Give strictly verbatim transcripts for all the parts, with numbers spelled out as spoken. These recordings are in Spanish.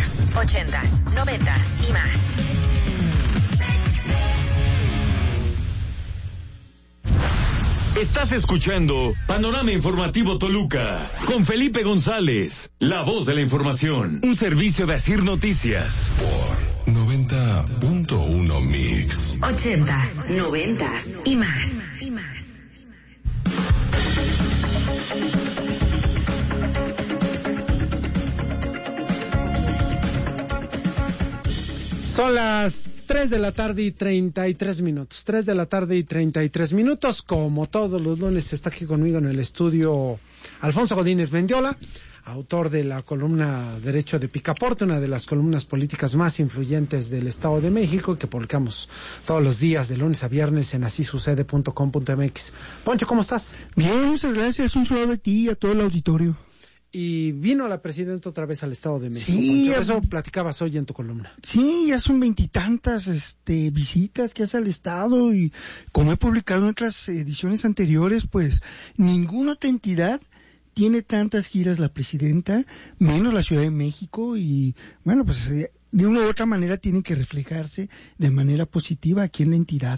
Mix. Ochentas, noventas y más. Estás escuchando Panorama Informativo Toluca con Felipe González, la voz de la información, un servicio de Asir Noticias. Por noventa punto uno Mix. Ochentas, noventas y más. Son las tres de la tarde y treinta y tres minutos. tres de la tarde y treinta y tres minutos. Como todos los lunes está aquí conmigo en el estudio Alfonso Godínez Mendiola, autor de la columna Derecho de Picaporte, una de las columnas políticas más influyentes del Estado de México, que publicamos todos los días de lunes a viernes en así sucede punto com punto m x. Poncho, ¿cómo estás? Bien, muchas gracias. Un saludo a ti y a todo el auditorio. Y vino la presidenta otra vez al Estado de México. Sí, Poncho, eso platicabas hoy en tu columna. Sí, ya son veintitantas este, visitas que hace al Estado, y como he publicado en otras ediciones anteriores, pues ninguna otra entidad tiene tantas giras la presidenta, menos la Ciudad de México, y bueno, pues de una u otra manera tienen que reflejarse de manera positiva aquí en la entidad.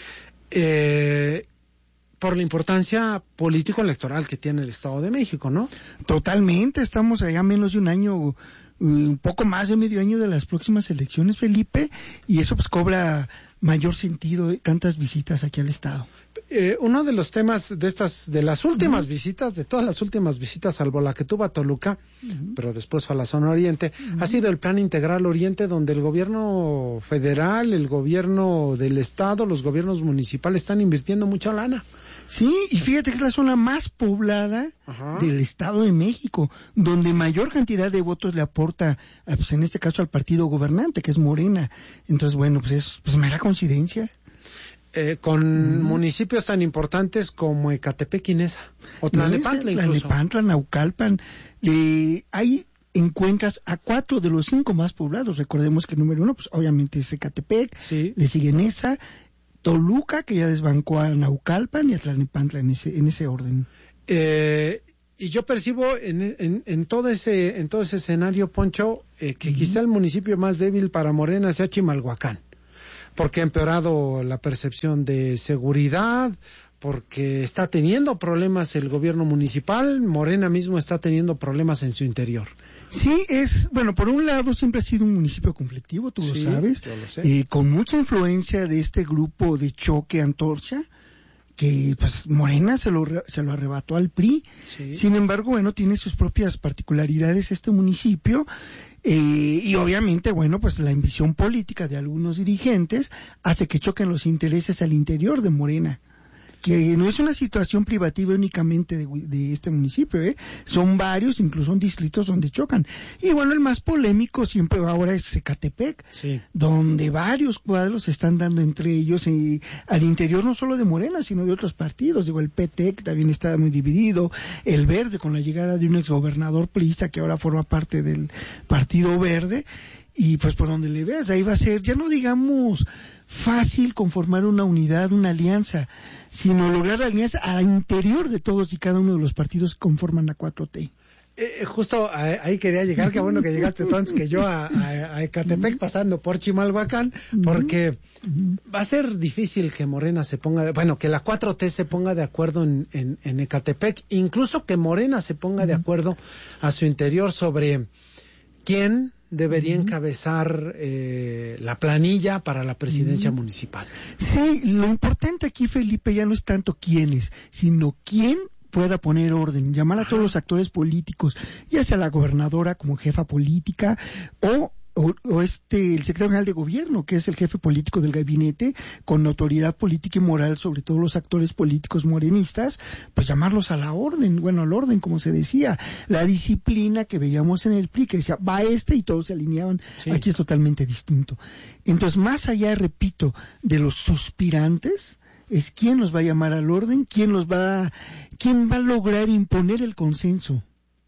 Eh... por la importancia político-electoral que tiene el Estado de México, ¿no? Totalmente, estamos allá menos de un año, un poco más de medio año de las próximas elecciones, Felipe, y eso pues cobra mayor sentido, eh, tantas visitas aquí al Estado. Eh, uno de los temas de estas, de las últimas uh-huh. visitas, de todas las últimas visitas, salvo la que tuvo a Toluca, uh-huh. pero después fue a la zona oriente, uh-huh. ha sido el Plan Integral Oriente, donde el gobierno federal, el gobierno del Estado, los gobiernos municipales están invirtiendo mucha lana. Sí, y fíjate que es la zona más poblada Ajá. del Estado de México, donde mayor cantidad de votos le aporta, pues en este caso al partido gobernante, que es Morena. Entonces, bueno, pues es pues mera coincidencia. Eh, con mm. municipios tan importantes como Ecatepec y Neza, o Tlalnepantla incluso. Tlalnepantla, Naucalpan, eh, hay... encuentras a cuatro de los cinco más poblados. Recordemos que el número uno, pues obviamente es Ecatepec, sí. le sigue Neza, Toluca, que ya desbancó a Naucalpan, y a Tlalnepantla en ese, en ese orden. Eh, y yo percibo en, en, en todo ese, en todo ese escenario, Poncho, eh, que uh-huh. quizá el municipio más débil para Morena sea Chimalhuacán, porque ha empeorado la percepción de seguridad, porque está teniendo problemas el gobierno municipal, Morena mismo está teniendo problemas en su interior. Sí, es, bueno, por un lado siempre ha sido un municipio conflictivo, tú sí, lo sabes, yo lo sé. Eh, con mucha influencia de este grupo de choque antorcha, que pues Morena se lo, se lo arrebató al P R I. Sí. Sin embargo, bueno, tiene sus propias particularidades este municipio, eh, y obviamente, bueno, pues la ambición política de algunos dirigentes hace que choquen los intereses al interior de Morena, que no es una situación privativa únicamente de, de este municipio, ¿eh? Son varios, incluso en distritos donde chocan. Y bueno, el más polémico siempre ahora es Ecatepec, sí. donde varios cuadros se están dando entre ellos, y al interior no solo de Morena, sino de otros partidos. Digo, el P T, que también está muy dividido, el Verde, con la llegada de un exgobernador priista que ahora forma parte del Partido Verde, y pues por donde le veas, ahí va a ser, ya no digamos fácil conformar una unidad, una alianza, sino lograr la alianza al interior de todos y cada uno de los partidos que conforman la cuatro T. Eh, justo a, ahí quería llegar, qué bueno que llegaste tú antes que yo a, a, a Ecatepec, pasando por Chimalhuacán, porque va a ser difícil que Morena se ponga, de, bueno, que la cuatro T se ponga de acuerdo en, en, en Ecatepec, incluso que Morena se ponga de acuerdo a su interior sobre quién debería encabezar eh, la planilla para la presidencia mm. municipal. Sí, lo importante aquí, Felipe, ya no es tanto quiénes, sino quién pueda poner orden, llamar a Ajá. todos los actores políticos, ya sea la gobernadora como jefa política, o O, o este, el secretario general de gobierno, que es el jefe político del gabinete, con autoridad política y moral sobre todos los actores políticos morenistas, pues llamarlos a la orden, bueno, al orden, como se decía, la disciplina que veíamos en el P R I, que decía, va este, y todos se alineaban, sí. Aquí es totalmente distinto. Entonces, más allá, repito, de los suspirantes, es quién nos va a llamar al orden, quién nos va, quién va a lograr imponer el consenso.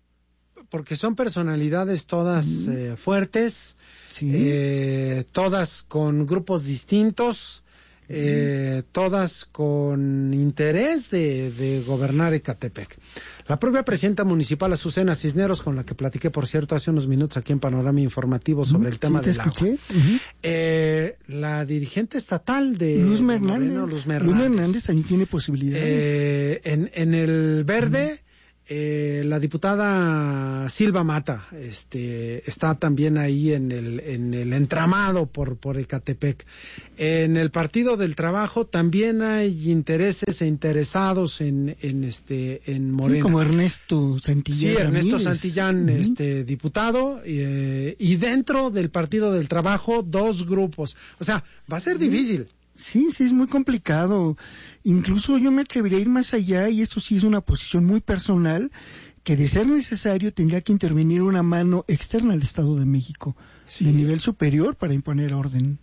Porque son personalidades todas mm. eh, fuertes, sí. eh, todas con grupos distintos, eh, todas con interés de, de gobernar Ecatepec. La propia presidenta municipal, Azucena Cisneros, con la que platiqué, por cierto, hace unos minutos aquí en Panorama Informativo sobre el tema sí, del agua. Uh-huh. eh, la dirigente estatal de Luz de Hernández, Moreno, Luz Hernández. Luz Hernández también tiene posibilidades. Eh, en, en el verde... Uh-huh. Eh, la diputada Silva Mata este, está también ahí en el, en el entramado por, por Ecatepec. En el Partido del Trabajo también hay intereses e interesados en, en, este, en Morena. Sí, como Ernesto Santillán. Sí, Ernesto Ramírez. Santillán, uh-huh. este, diputado, eh, y dentro del Partido del Trabajo dos grupos. O sea, va a ser difícil. Sí, sí, es muy complicado. Incluso yo me atrevería a ir más allá, y esto sí es una posición muy personal, que de ser necesario tendría que intervenir una mano externa al Estado de México, sí. de nivel superior, para imponer orden.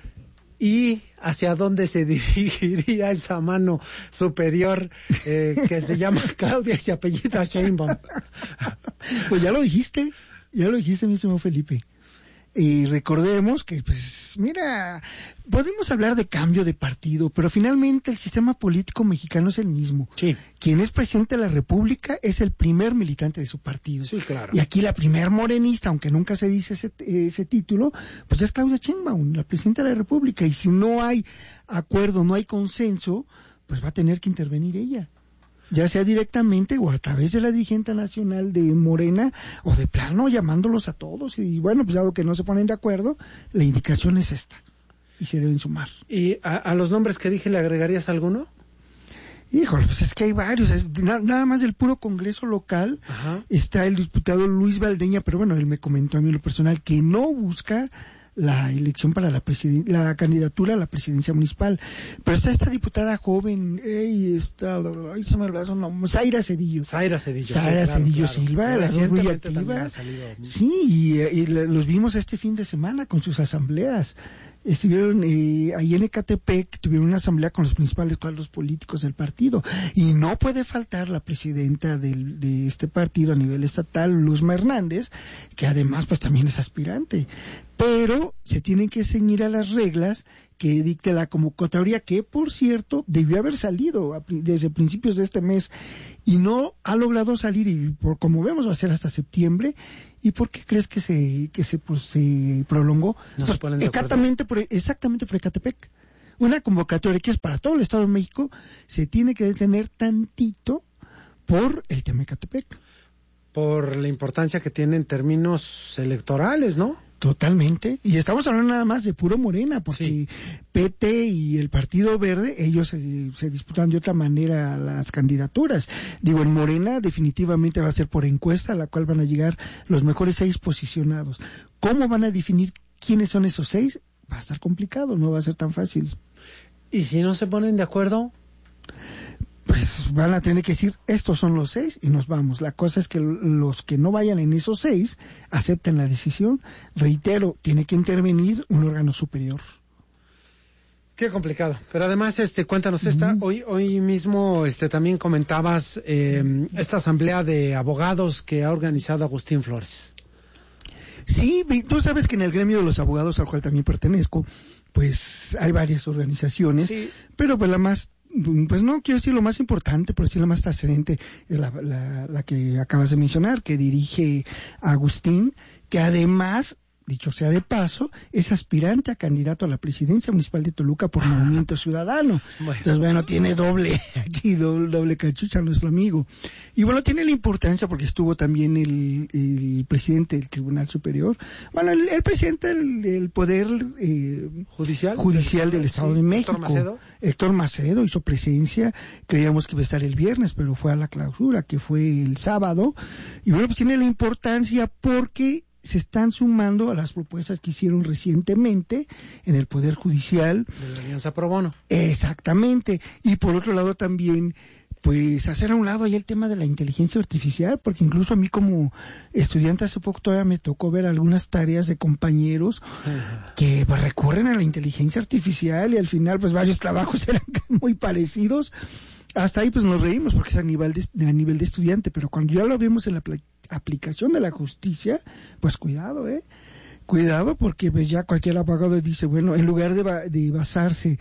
¿Y hacia dónde se dirigiría esa mano superior eh, que se llama Claudia y se apellida Sheinbaum? Pues ya lo dijiste, ya lo dijiste, mi estimado Felipe. Y recordemos que, pues, mira, podemos hablar de cambio de partido, pero finalmente el sistema político mexicano es el mismo. Sí. Quien es presidente de la República es el primer militante de su partido. Sí, claro. Y aquí la primer morenista, aunque nunca se dice ese, ese título, pues es Claudia Sheinbaum, la presidenta de la República. Y si no hay acuerdo, no hay consenso, pues va a tener que intervenir ella. Ya sea directamente o a través de la dirigente nacional de Morena, o de plano llamándolos a todos, y bueno, pues dado que no se ponen de acuerdo, la indicación es esta, y se deben sumar. ¿Y a, a los nombres que dije le agregarías alguno? Híjole, pues es que hay varios, es, na, nada más del puro Congreso local. Ajá. Está el diputado Luis Valdeña, pero bueno, él me comentó a mí en lo personal que no busca la elección para la presiden- la candidatura a la presidencia municipal. Pero está esta diputada joven, ey, está, ay, se me olvidó su nombre, Zaira Cedillo. Zaira Cedillo. Zaira sí, claro, Cedillo claro. Silva, la dos muy activa. Sí, y, y los vimos este fin de semana con sus asambleas. Estuvieron eh, ahí en Ecatepec, tuvieron una asamblea con los principales cuadros políticos del partido, y no puede faltar la presidenta del, de este partido a nivel estatal, Luz Hernández, que además pues también es aspirante, pero se tienen que ceñir a las reglas que dicte la convocatoria, que por cierto debió haber salido a, desde principios de este mes y no ha logrado salir, y por como vemos va a ser hasta septiembre. ¿Y por qué crees que se que se, pues, se prolongó? No pues, se ponen de exactamente por exactamente por Ecatepec. Una convocatoria que es para todo el Estado de México se tiene que detener tantito por el tema de Ecatepec. Por la importancia que tiene en términos electorales, ¿no? Totalmente. Y estamos hablando nada más de puro Morena, porque sí. P T y el Partido Verde, ellos se, se disputan de otra manera las candidaturas. Digo, en Morena definitivamente va a ser por encuesta, a la cual van a llegar los mejores seis posicionados. ¿Cómo van a definir quiénes son esos seis? Va a estar complicado, no va a ser tan fácil. ¿Y si no se ponen de acuerdo? Pues van a tener que decir, estos son los seis y nos vamos. La cosa es que los que no vayan en esos seis acepten la decisión. Reitero, tiene que intervenir un órgano superior. Qué complicado. Pero además, este, cuéntanos esta. Mm. Hoy, hoy mismo, este, también comentabas eh, esta asamblea de abogados que ha organizado Agustín Flores. Sí, tú sabes que en el gremio de los abogados, al cual también pertenezco, pues hay varias organizaciones, sí. Pero pues la más, pues no quiero decir lo más importante, pero sí la más trascendente es la, la, la que acabas de mencionar, que dirige Agustín, que además, dicho sea de paso, es aspirante a candidato a la presidencia municipal de Toluca por Movimiento Ciudadano. Bueno. Entonces, bueno, tiene doble, aquí doble, doble cachucha nuestro amigo. Y bueno, tiene la importancia porque estuvo también el, el presidente del Tribunal Superior, bueno, el, el presidente del, del Poder eh, Judicial, judicial del, del Estado sí, de México. Héctor Macedo. Héctor Macedo hizo presencia, creíamos que iba a estar el viernes, pero fue a la clausura, que fue el sábado. Y bueno, pues tiene la importancia porque se están sumando a las propuestas que hicieron recientemente en el Poder Judicial. De la Alianza Pro Bono. Exactamente. Y por otro lado también, pues hacer a un lado ahí el tema de la inteligencia artificial, porque incluso a mí como estudiante hace poco todavía me tocó ver algunas tareas de compañeros uh-huh. que pues, recurren a la inteligencia artificial y al final pues varios trabajos eran muy parecidos. Hasta ahí pues nos reímos porque es a nivel de, a nivel de estudiante, pero cuando ya lo vimos en la pl- aplicación de la justicia, pues cuidado, eh, cuidado porque pues ya cualquier abogado dice, bueno, en lugar de, ba- de basarse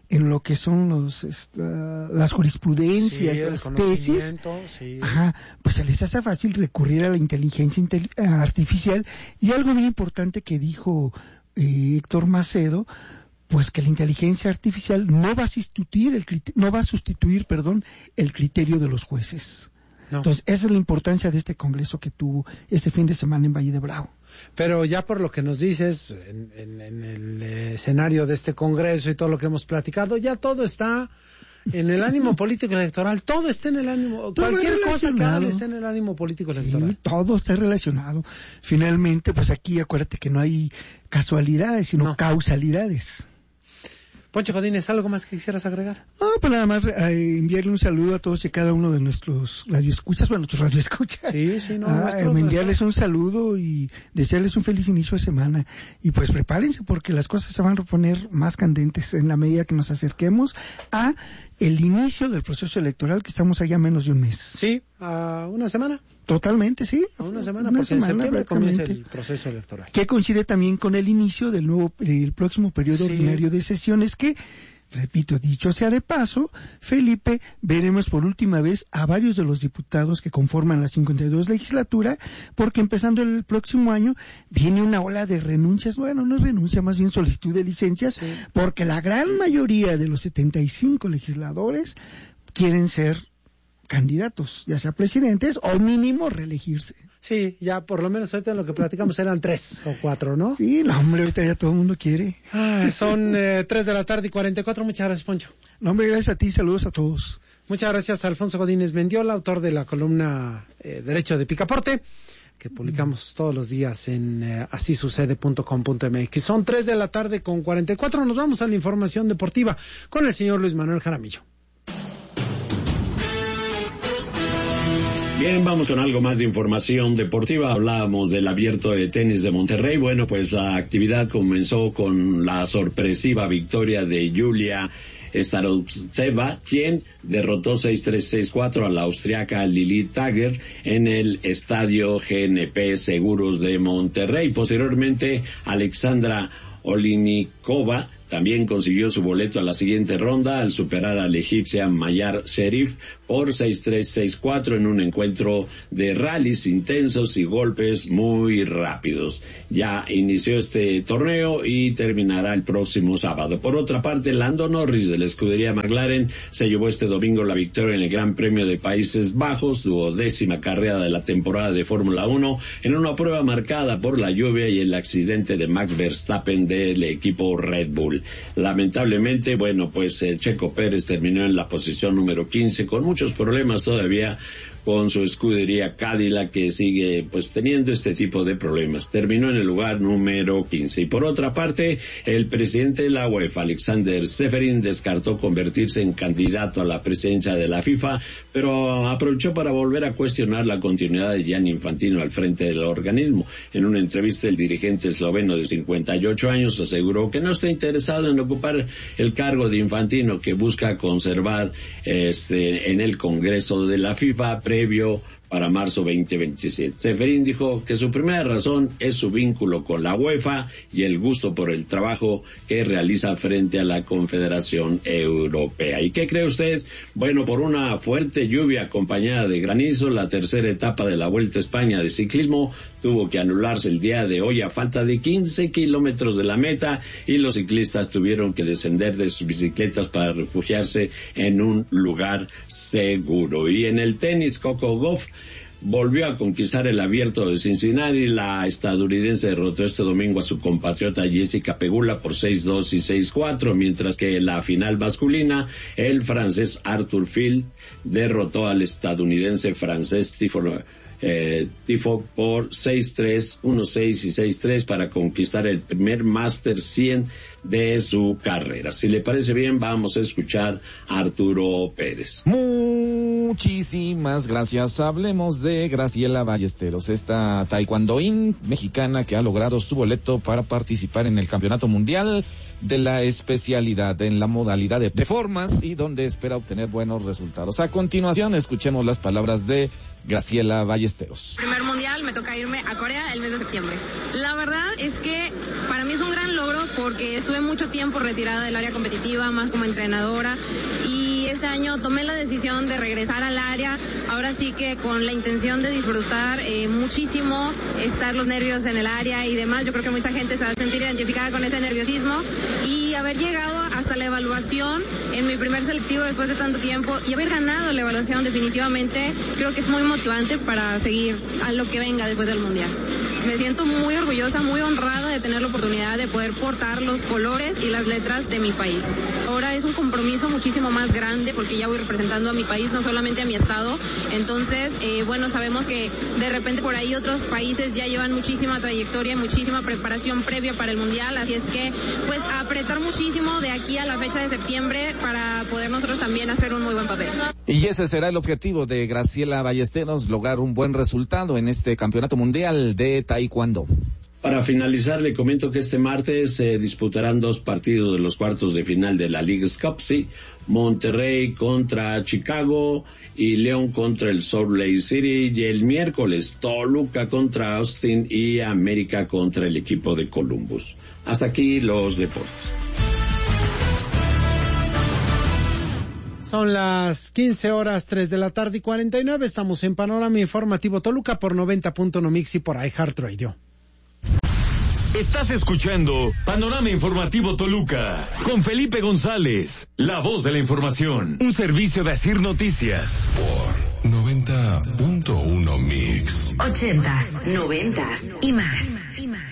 en lo que son los esta, las jurisprudencias, sí, las tesis, sí. ajá, pues se les hace fácil recurrir a la inteligencia intel- artificial. Y algo muy importante que dijo eh, Héctor Macedo, pues que la inteligencia artificial no va a sustituir el criterio, no va a sustituir, perdón, el criterio de los jueces. No. Entonces, esa es la importancia de este congreso que tuvo este fin de semana en Valle de Bravo. Pero ya por lo que nos dices, en, en, en el escenario de este congreso y todo lo que hemos platicado, ya todo está en el ánimo político electoral, todo está en el ánimo, todo cualquier cosa que hable está en el ánimo político electoral. Sí, todo está relacionado. Finalmente, pues aquí acuérdate que no hay casualidades, sino no. causalidades. Poncho Godínez, ¿algo más que quisieras agregar? No, pues nada más eh, enviarle un saludo a todos y cada uno de nuestros radioescuchas, bueno, nuestros radioescuchas. Sí, sí, no. Ah, nuestro, enviarles un saludo y desearles un feliz inicio de semana. Y pues prepárense porque las cosas se van a poner más candentes en la medida que nos acerquemos a el inicio del proceso electoral, que estamos allá menos de un mes. Sí, a una semana. Totalmente, sí. A una semana, una porque semana, en septiembre comienza el proceso electoral. Que coincide también con el inicio del nuevo, el próximo periodo sí. ordinario de sesiones que, repito, dicho sea de paso, Felipe, veremos por última vez a varios de los diputados que conforman la cincuenta y dos legislatura, porque empezando el próximo año viene una ola de renuncias, bueno, no es renuncia, más bien solicitud de licencias, sí. porque la gran mayoría de los setenta y cinco legisladores quieren ser candidatos, ya sea presidentes o mínimo reelegirse. Sí, ya por lo menos ahorita en lo que platicamos eran tres o cuatro, ¿no? Sí, no, hombre, ahorita ya todo el mundo quiere. Ah, son eh, tres de la tarde y cuarenta y cuatro. Muchas gracias, Poncho. No, hombre, gracias a ti, saludos a todos. Muchas gracias a Alfonso Godínez Mendiola, autor de la columna eh, Derecho de Picaporte, que publicamos todos los días en eh, así sucede punto com punto m x. Son tres de la tarde con cuarenta y cuatro. Nos vamos a la información deportiva con el señor Luis Manuel Jaramillo. Bien, vamos con algo más de información deportiva. Hablábamos del Abierto de Tenis de Monterrey. Bueno, pues la actividad comenzó con la sorpresiva victoria de Yulia Starotseva, quien derrotó seis tres seis cuatro a la austriaca Lili Tager en el estadio G N P Seguros de Monterrey. Posteriormente, Alexandra Olinikova también consiguió su boleto a la siguiente ronda al superar a la egipcia Mayar Sherif por seis tres seis cuatro en un encuentro de rallies intensos y golpes muy rápidos. Ya inició este torneo y terminará el próximo sábado. Por otra parte, Lando Norris de la escudería McLaren se llevó este domingo la victoria en el Gran Premio de Países Bajos, duodécima carrera de la temporada de Fórmula uno, en una prueba marcada por la lluvia y el accidente de Max Verstappen del equipo Red Bull. Lamentablemente, bueno, pues el Checo Pérez terminó en la posición número quince con muchos problemas todavía con su escudería Cadillac, que sigue pues teniendo este tipo de problemas. Terminó en el lugar número quince. Y por otra parte, el presidente de la UEFA, Alexander Seferin, descartó convertirse en candidato a la presidencia de la FIFA, pero aprovechó para volver a cuestionar la continuidad de Gianni Infantino al frente del organismo. En una entrevista, el dirigente esloveno de cincuenta y ocho años aseguró que no está interesado en ocupar el cargo de Infantino, que busca conservar este en el Congreso de la FIFA previo para marzo veinte veintisiete. Seferin dijo que su primera razón es su vínculo con la UEFA y el gusto por el trabajo que realiza frente a la Confederación Europea. ¿Y qué cree usted? Bueno, por una fuerte lluvia acompañada de granizo, la tercera etapa de la Vuelta a España de ciclismo tuvo que anularse el día de hoy a falta de quince kilómetros de la meta, y los ciclistas tuvieron que descender de sus bicicletas para refugiarse en un lugar seguro. Y en el tenis, Coco Gauff volvió a conquistar el Abierto de Cincinnati. La estadounidense derrotó este domingo a su compatriota Jessica Pegula por seis dos y seis cuatro, mientras que en la final masculina, el francés Arthur Field derrotó al estadounidense francés Tifoe Eh, Tifo por seis tres, uno seis y seis tres para conquistar el primer Master cien de su carrera. Si le parece bien, vamos a escuchar a Arturo Pérez. Muchísimas gracias. Hablemos de Graciela Ballesteros, esta taekwondoín mexicana que ha logrado su boleto para participar en el Campeonato Mundial de la especialidad en la modalidad de formas y donde espera obtener buenos resultados. A continuación, escuchemos las palabras de Graciela Ballesteros. Primer mundial, me toca irme a Corea el mes de septiembre. La verdad es que para mí es un gran logro por porque estuve mucho tiempo retirada del área competitiva, más como entrenadora, y este año tomé la decisión de regresar al área, ahora sí que con la intención de disfrutar eh, muchísimo, estar los nervios en el área y demás. Yo creo que mucha gente se va a sentir identificada con ese nerviosismo, y haber llegado hasta la evaluación en mi primer selectivo después de tanto tiempo y haber ganado la evaluación definitivamente creo que es muy motivante para seguir a lo que venga después del Mundial. Me siento muy orgullosa, muy honrada de tener la oportunidad de poder portar los colores y las letras de mi país. Ahora es un compromiso muchísimo más grande porque ya voy representando a mi país, no solamente a mi estado. Entonces, eh, bueno, sabemos que de repente por ahí otros países ya llevan muchísima trayectoria, muchísima preparación previa para el Mundial, así es que pues apretar muchísimo de aquí a la fecha de septiembre para poder nosotros también hacer un muy buen papel. Y ese será el objetivo de Graciela Ballesteros, lograr un buen resultado en este Campeonato Mundial de Taekwondo. Para finalizar, le comento que este martes se eh, disputarán dos partidos de los cuartos de final de la Leagues Cup, sí, Monterrey contra Chicago y León contra el Salt Lake City, y el miércoles Toluca contra Austin y América contra el equipo de Columbus. Hasta aquí los deportes. Son las quince horas, tres de la tarde y cuarenta y nueve. Estamos en Panorama Informativo Toluca por noventa punto uno Mix y por iHeartRadio. Estás escuchando Panorama Informativo Toluca con Felipe González, la voz de la información. Un servicio de Asir Noticias. Por noventa punto uno Mix. Ochentas, noventas y más. Y más.